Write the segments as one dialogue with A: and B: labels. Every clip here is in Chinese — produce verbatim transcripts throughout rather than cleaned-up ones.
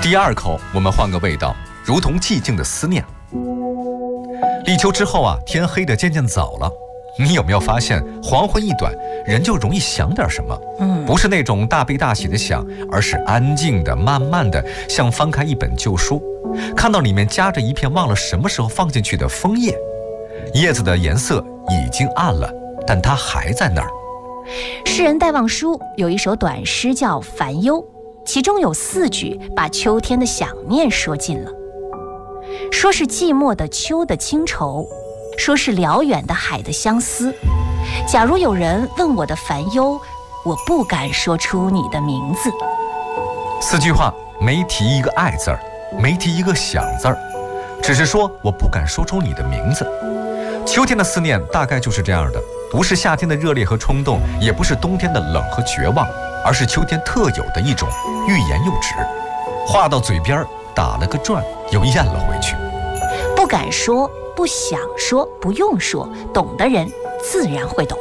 A: 第二口我们换个味道，如同寂静的思念。立秋之后啊，天黑得渐渐早了。你有没有发现，黄昏一短，人就容易想点什么？嗯，不是那种大悲大喜的想，而是安静的、慢慢的，像翻开一本旧书，看到里面夹着一片忘了什么时候放进去的枫叶，叶子的颜色已经暗了，但它还在那儿。
B: 诗人戴望舒有一首短诗叫《烦忧》，其中有四句把秋天的想念说尽了。说是寂寞的秋的清愁，说是辽远的海的相思。假如有人问我的烦忧，我不敢说出你的名字。
A: 四句话没提一个爱字儿，没提一个想字儿，只是说我不敢说出你的名字。秋天的思念大概就是这样的，不是夏天的热烈和冲动，也不是冬天的冷和绝望，而是秋天特有的一种欲言又止，话到嘴边打了个转，又咽了回去。
B: 不敢说，不想说，不用说，懂的人自然会懂。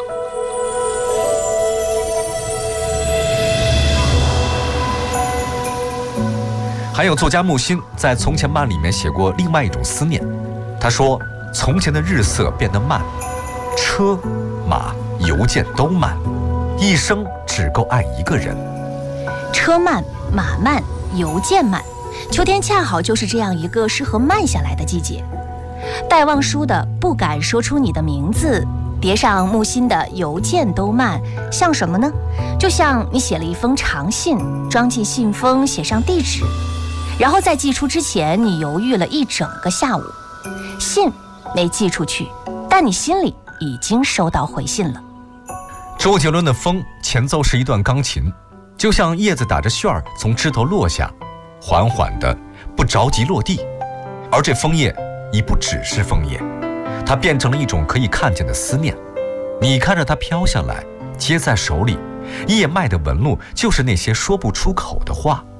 A: 还有作家木心在《从前慢》里面写过另外一种思念，他说从前的日色变得慢，车马邮件都慢，一生只够爱一个人。
B: 车慢马慢邮件慢，秋天恰好就是这样一个适合慢下来的季节。戴望舒的不敢说出你的名字，叠上木心的邮件都慢，像什么呢？就像你写了一封长信，装进信封，写上地址，然后在寄出之前你犹豫了一整个下午，信没寄出去，但你心里已经收到回信了。
A: 周杰伦的《风》前奏是一段钢琴，就像叶子打着旋儿从枝头落下，缓缓的，不着急落地。而这枫叶已不只是枫叶，它变成了一种可以看见的思念。你看着它飘下来，接在手里，叶脉的纹路就是那些说不出口的话。